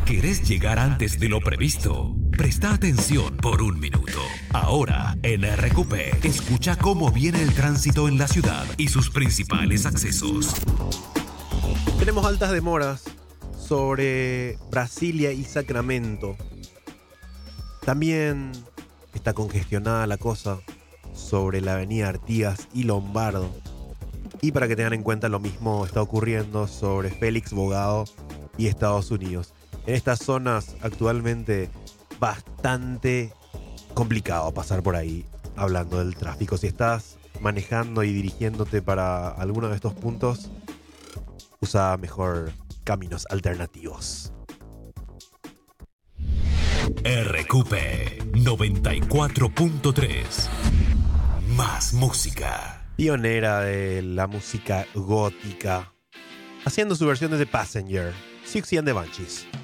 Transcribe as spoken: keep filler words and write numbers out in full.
¿Querés llegar antes de lo previsto? Presta atención por un minuto. Ahora, en R Q P, escucha cómo viene el tránsito en la ciudad y sus principales accesos. Tenemos altas demoras sobre Brasilia y Sacramento. También está congestionada la cosa sobre la avenida Artigas y Lombardo. Y para que tengan en cuenta, lo mismo está ocurriendo sobre Félix Bogado y Estados Unidos. En estas zonas actualmente bastante complicado pasar por ahí hablando del tráfico. Si estás manejando y dirigiéndote para alguno de estos puntos, usa mejor caminos alternativos. R Q P noventa y cuatro punto tres. Más música. Pionera de la música gótica, haciendo su versión de The Passenger, Siouxsie and the Banshees.